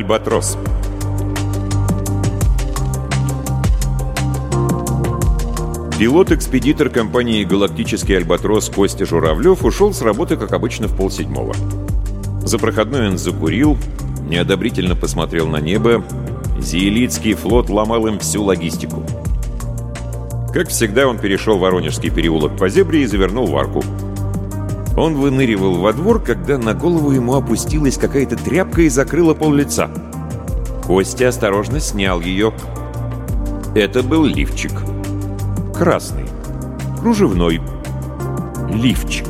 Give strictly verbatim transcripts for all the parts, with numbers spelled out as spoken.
Альбатрос. Пилот-экспедитор компании «Галактический Альбатрос» Костя Журавлев ушел с работы, как обычно, в полседьмого. За проходной он закурил, неодобрительно посмотрел на небо. Зиелитский флот ломал им всю логистику. Как всегда, он перешел Воронежский переулок по зебре и завернул в арку. Он выныривал во двор, когда на голову ему опустилась какая-то тряпка и закрыла пол лица. Костя осторожно снял ее. Это был лифчик. Красный, кружевной лифчик.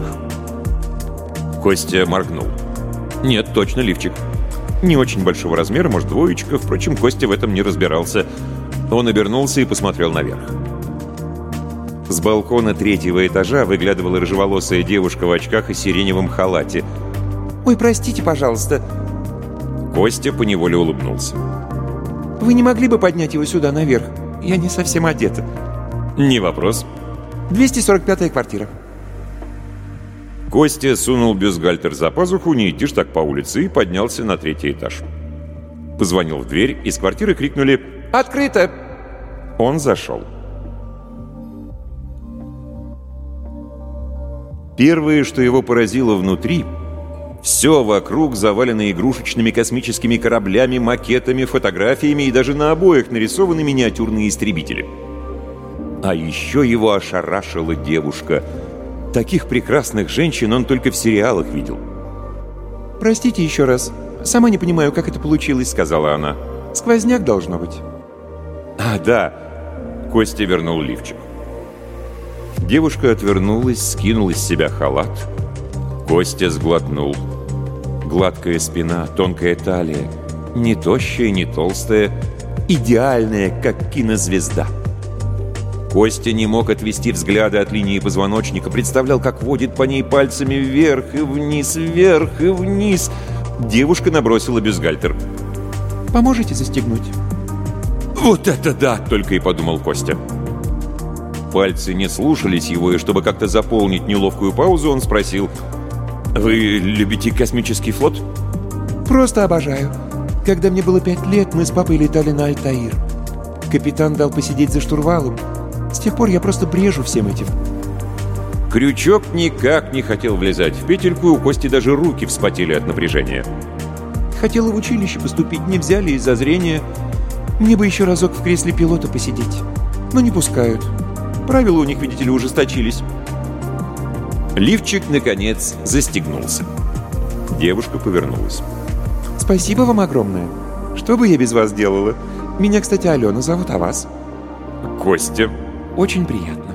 Костя моргнул. Нет, точно лифчик. Не очень большого размера, может, двоечка. Впрочем, Костя в этом не разбирался. Он обернулся и посмотрел наверх. С балкона третьего этажа выглядывала рыжеволосая девушка в очках и сиреневом халате. «Ой, простите, пожалуйста». Костя поневоле улыбнулся. «Вы не могли бы поднять его сюда, наверх? Я не совсем одета». «Не вопрос». двести сорок пятая квартира». Костя сунул бюстгальтер за пазуху, не идти ж так по улице, и поднялся на третий этаж. Позвонил в дверь, из квартиры крикнули «Открыто!». Он зашел. Первое, что его поразило внутри, все вокруг завалено игрушечными космическими кораблями, макетами, фотографиями и даже на обоях нарисованы миниатюрные истребители. А еще его ошарашила девушка. Таких прекрасных женщин он только в сериалах видел. «Простите еще раз. Сама не понимаю, как это получилось», — сказала она. «Сквозняк должно быть». «А, да». Костя вернул лифчик. Девушка отвернулась, скинула с себя халат. Костя сглотнул. Гладкая спина, тонкая талия. Не тощая, не толстая. Идеальная, как кинозвезда. Костя не мог отвести взгляда от линии позвоночника, представлял, как водит по ней пальцами вверх и вниз, вверх и вниз. Девушка набросила бюстгальтер. «Поможете застегнуть?» «Вот это да!» — только и подумал Костя. Пальцы не слушались его, и чтобы как-то заполнить неловкую паузу, он спросил: «Вы любите космический флот?» «Просто обожаю. Когда мне было пять лет, мы с папой летали на Альтаир. Капитан дал посидеть за штурвалом. С тех пор я просто брежу всем этим». Крючок никак не хотел влезать в петельку, и у Кости даже руки вспотели от напряжения. «Хотела в училище поступить, не взяли из-за зрения. Мне бы еще разок в кресле пилота посидеть. Но не пускают. Правила у них, видите ли, ужесточились». Лифчик, наконец, застегнулся. Девушка повернулась. «Спасибо вам огромное. Что бы я без вас делала? Меня, кстати, Алена зовут, а вас?» «Костя». «Очень приятно».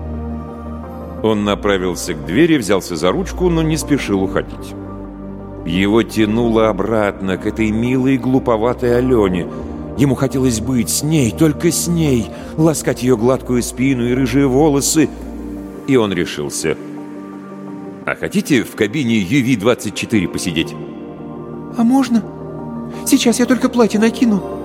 Он направился к двери, взялся за ручку, но не спешил уходить. Его тянуло обратно к этой милой, глуповатой Алене. Ему хотелось быть с ней, только с ней, ласкать ее гладкую спину и рыжие волосы. И он решился: «А хотите в кабине ю ви двадцать четыре посидеть?» «А можно? Сейчас я только платье накину».